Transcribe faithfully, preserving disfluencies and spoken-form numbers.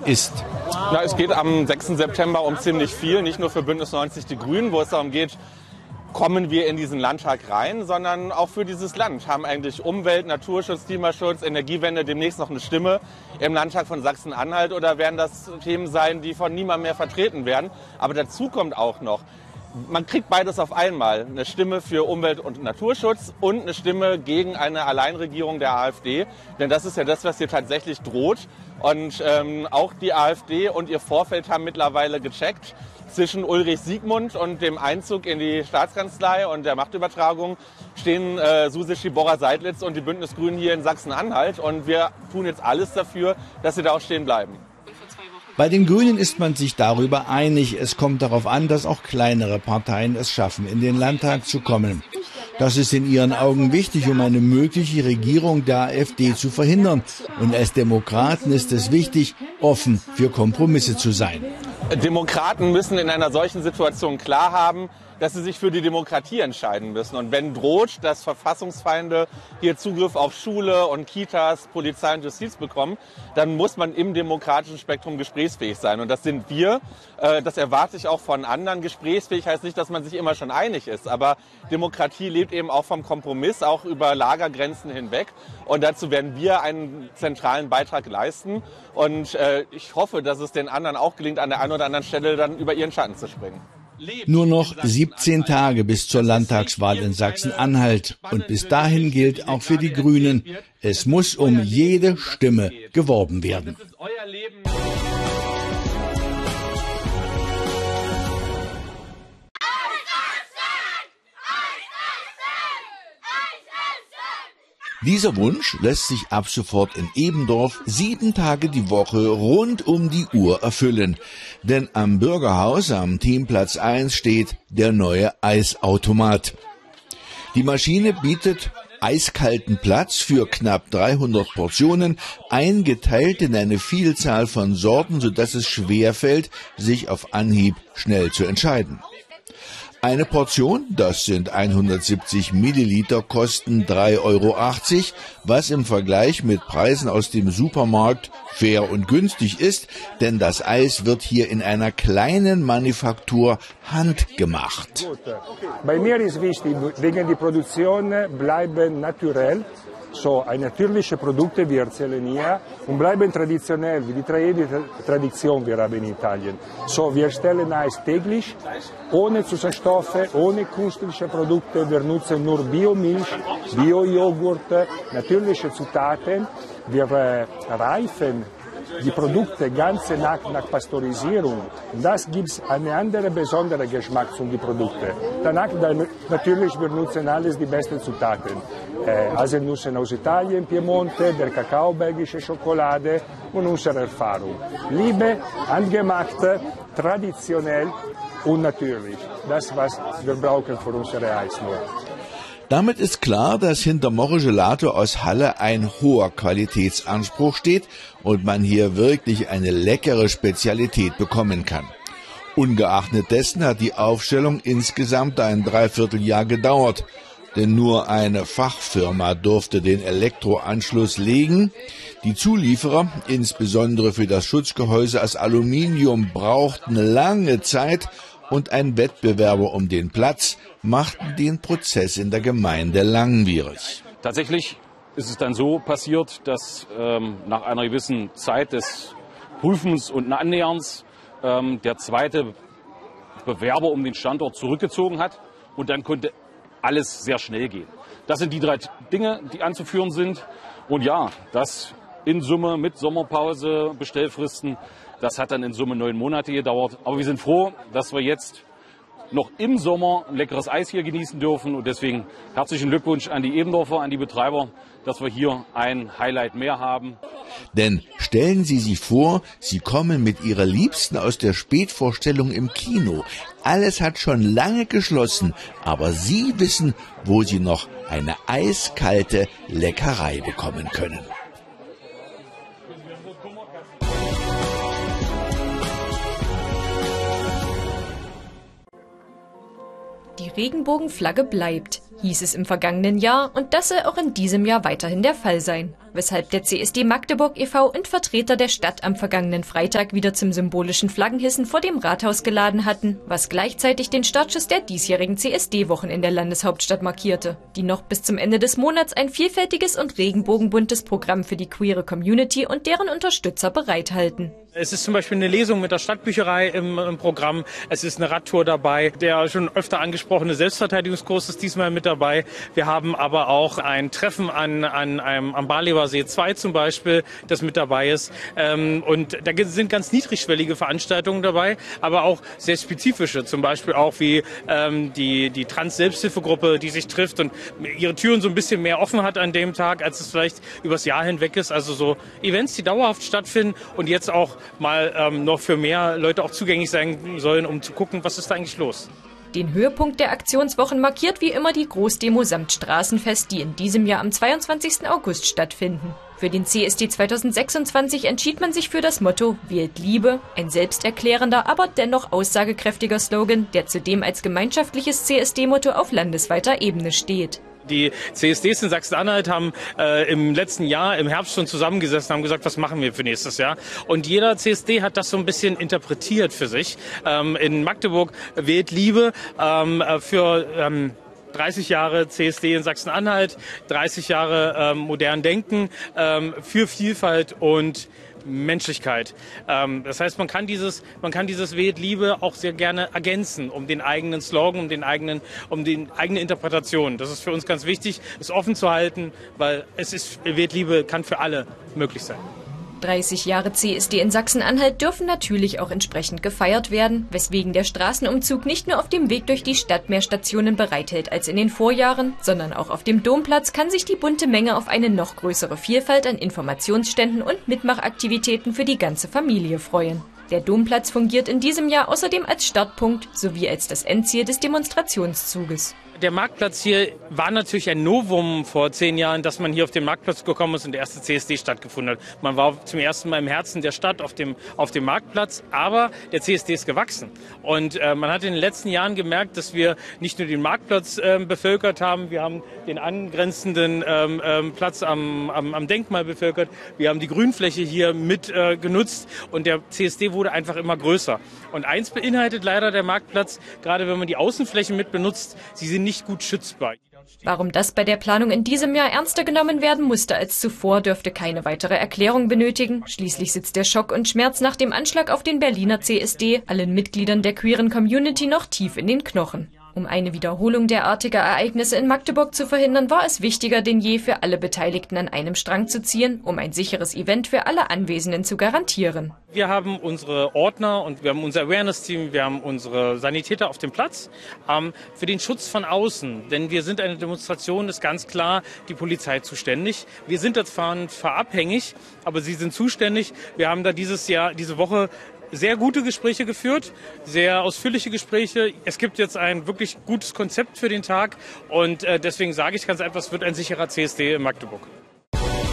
ist. Na, es geht am sechsten September um ziemlich viel, nicht nur für Bündnis neunzig Die Grünen, wo es darum geht, kommen wir in diesen Landtag rein, sondern auch für dieses Land haben eigentlich Umwelt, Naturschutz, Klimaschutz, Energiewende demnächst noch eine Stimme im Landtag von Sachsen-Anhalt, oder werden das Themen sein, die von niemandem mehr vertreten werden. Aber dazu kommt auch noch, man kriegt beides auf einmal, eine Stimme für Umwelt- und Naturschutz und eine Stimme gegen eine Alleinregierung der AfD. Denn das ist ja das, was hier tatsächlich droht. Und ähm, auch die AfD und ihr Vorfeld haben mittlerweile gecheckt. Zwischen Ulrich Siegmund und dem Einzug in die Staatskanzlei und der Machtübertragung stehen äh, Susi Schiborra-Seidlitz und die Bündnisgrünen hier in Sachsen-Anhalt. Und wir tun jetzt alles dafür, dass sie da auch stehen bleiben. Bei den Grünen ist man sich darüber einig. Es kommt darauf an, dass auch kleinere Parteien es schaffen, in den Landtag zu kommen. Das ist in ihren Augen wichtig, um eine mögliche Regierung der AfD zu verhindern. Und als Demokraten ist es wichtig, offen für Kompromisse zu sein. Demokraten müssen in einer solchen Situation klar haben, dass sie sich für die Demokratie entscheiden müssen. Und wenn droht, dass Verfassungsfeinde hier Zugriff auf Schule und Kitas, Polizei und Justiz bekommen, dann muss man im demokratischen Spektrum gesprächsfähig sein. Und das sind wir. Das erwarte ich auch von anderen. Gesprächsfähig heißt nicht, dass man sich immer schon einig ist. Aber Demokratie lebt eben auch vom Kompromiss, auch über Lagergrenzen hinweg. Und dazu werden wir einen zentralen Beitrag leisten. Und ich hoffe, dass es den anderen auch gelingt, an der einen oder anderen Stelle dann über ihren Schatten zu springen. Nur noch siebzehn Tage bis zur Landtagswahl in Sachsen-Anhalt. Und bis dahin gilt auch für die Grünen, es muss um jede Stimme geworben werden. Dieser Wunsch lässt sich ab sofort in Ebendorf sieben Tage die Woche rund um die Uhr erfüllen. Denn am Bürgerhaus am Teamplatz eins steht der neue Eisautomat. Die Maschine bietet eiskalten Platz für knapp dreihundert Portionen, eingeteilt in eine Vielzahl von Sorten, sodass es schwerfällt, sich auf Anhieb schnell zu entscheiden. Eine Portion, das sind hundertsiebzig Milliliter, kosten drei Euro achtzig, was im Vergleich mit Preisen aus dem Supermarkt fair und günstig ist, denn das Eis wird hier in einer kleinen Manufaktur handgemacht. Bei mir ist wichtig, wegen der Produktion bleiben naturell. So, natürliche Produkte, wir erzählen hier, und bleiben traditionell, wie die Tradition wir haben in Italien. So, wir stellen Eis täglich, ohne Zusatzstoffe, ohne künstliche Produkte. Wir nutzen nur Biomilch, Bio-Joghurt, natürliche Zutaten. Wir äh, reifen die Produkte ganz nach, nach Pasteurisierung. Das gibt einen anderen besonderen Geschmack zu den Produkten. Danach dann, natürlich, wir nutzen alles die besten Zutaten. Äh, Haselnüsse aus Italien, Piemonte, der Kakao, belgische Schokolade und unsere Erfahrung. Liebe, handgemacht, traditionell und natürlich. Das, was wir brauchen für unsere Eis nur. Damit ist klar, dass hinter Morre Gelato aus Halle ein hoher Qualitätsanspruch steht und man hier wirklich eine leckere Spezialität bekommen kann. Ungeachtet dessen hat die Aufstellung insgesamt ein Dreivierteljahr gedauert, denn nur eine Fachfirma durfte den Elektroanschluss legen. Die Zulieferer, insbesondere für das Schutzgehäuse aus Aluminium, brauchten lange Zeit und ein Wettbewerber um den Platz machten den Prozess in der Gemeinde langwierig. Tatsächlich ist es dann so passiert, dass ähm, nach einer gewissen Zeit des Prüfens und Annäherns ähm, der zweite Bewerber um den Standort zurückgezogen hat und dann konnte alles sehr schnell gehen. Das sind die drei Dinge, die anzuführen sind. Und ja, das in Summe mit Sommerpause, Bestellfristen, das hat dann in Summe neun Monate gedauert. Aber wir sind froh, dass wir jetzt noch im Sommer ein leckeres Eis hier genießen dürfen. Und deswegen herzlichen Glückwunsch an die Ebendorfer, an die Betreiber, dass wir hier ein Highlight mehr haben. Denn stellen Sie sich vor, Sie kommen mit Ihrer Liebsten aus der Spätvorstellung im Kino. Alles hat schon lange geschlossen, aber Sie wissen, wo Sie noch eine eiskalte Leckerei bekommen können. Die Regenbogenflagge bleibt, hieß es im vergangenen Jahr, und das soll auch in diesem Jahr weiterhin der Fall sein. weshalb der C S D Magdeburg e V und Vertreter der Stadt am vergangenen Freitag wieder zum symbolischen Flaggenhissen vor dem Rathaus geladen hatten, was gleichzeitig den Startschuss der diesjährigen C S D-Wochen in der Landeshauptstadt markierte, die noch bis zum Ende des Monats ein vielfältiges und regenbogenbuntes Programm für die queere Community und deren Unterstützer bereithalten. Es ist zum Beispiel eine Lesung mit der Stadtbücherei im, im Programm. Es ist eine Radtour dabei. Der schon öfter angesprochene Selbstverteidigungskurs ist diesmal mit dabei. Wir haben aber auch ein Treffen an, an einem, am Barlever See zwei zum Beispiel, das mit dabei ist. Ähm, und da sind ganz niedrigschwellige Veranstaltungen dabei, aber auch sehr spezifische. Zum Beispiel auch wie ähm, die, die Trans-Selbsthilfegruppe, die sich trifft und ihre Türen so ein bisschen mehr offen hat an dem Tag, als es vielleicht übers Jahr hinweg ist. Also so Events, die dauerhaft stattfinden und jetzt auch mal ähm, noch für mehr Leute auch zugänglich sein sollen, um zu gucken, was ist da eigentlich los. Den Höhepunkt der Aktionswochen markiert wie immer die Großdemo samt Straßenfest, die in diesem Jahr am zweiundzwanzigsten August stattfinden. Für den C S D zweitausendsechsundzwanzig entschied man sich für das Motto „Wählt Liebe“, ein selbsterklärender, aber dennoch aussagekräftiger Slogan, der zudem als gemeinschaftliches C S D-Motto auf landesweiter Ebene steht. Die C S Ds in Sachsen-Anhalt haben äh, im letzten Jahr, im Herbst schon zusammengesessen, haben gesagt, was machen wir für nächstes Jahr? Und jeder C S D hat das so ein bisschen interpretiert für sich. Ähm, in Magdeburg wählt Liebe ähm, für ähm, dreißig Jahre C S D in Sachsen-Anhalt, dreißig Jahre ähm, modern Denken ähm, für Vielfalt und Menschlichkeit. Ähm, das heißt, man kann dieses, man kann dieses Wählt Liebe auch sehr gerne ergänzen, um den eigenen Slogan, um den eigenen, um die eigene Interpretation. Das ist für uns ganz wichtig, es offen zu halten, weil es ist, Wählt Liebe kann für alle möglich sein. dreißig Jahre C S D in Sachsen-Anhalt dürfen natürlich auch entsprechend gefeiert werden, weswegen der Straßenumzug nicht nur auf dem Weg durch die Stadt mehr Stationen bereithält als in den Vorjahren, sondern auch auf dem Domplatz kann sich die bunte Menge auf eine noch größere Vielfalt an Informationsständen und Mitmachaktivitäten für die ganze Familie freuen. Der Domplatz fungiert in diesem Jahr außerdem als Startpunkt sowie als das Endziel des Demonstrationszuges. Der Marktplatz hier war natürlich ein Novum vor zehn Jahren, dass man hier auf den Marktplatz gekommen ist und der erste C S D stattgefunden hat. Man war zum ersten Mal im Herzen der Stadt auf dem, auf dem Marktplatz, aber der C S D ist gewachsen. Und äh, man hat in den letzten Jahren gemerkt, dass wir nicht nur den Marktplatz äh, bevölkert haben, wir haben den angrenzenden ähm, ähm, Platz am, am, am Denkmal bevölkert, wir haben die Grünfläche hier mit äh, genutzt und der C S D wurde einfach immer größer. Und eins beinhaltet leider der Marktplatz, gerade wenn man die Außenflächen mit benutzt, sie sind nicht gut schützbar. Warum das bei der Planung in diesem Jahr ernster genommen werden musste als zuvor, dürfte keine weitere Erklärung benötigen. Schließlich sitzt der Schock und Schmerz nach dem Anschlag auf den Berliner C S D allen Mitgliedern der queeren Community noch tief in den Knochen. Um eine Wiederholung derartiger Ereignisse in Magdeburg zu verhindern, war es wichtiger denn je, für alle Beteiligten an einem Strang zu ziehen, um ein sicheres Event für alle Anwesenden zu garantieren. Wir haben unsere Ordner und wir haben unser Awareness-Team, wir haben unsere Sanitäter auf dem Platz ähm, für den Schutz von außen. Denn wir sind eine Demonstration, ist ganz klar die Polizei zuständig. Wir sind davon abhängig, aber sie sind zuständig. Wir haben da dieses Jahr, diese Woche sehr gute Gespräche geführt, sehr ausführliche Gespräche. Es gibt jetzt ein wirklich gutes Konzept für den Tag und äh, deswegen sage ich ganz einfach, es wird ein sicherer C S D in Magdeburg.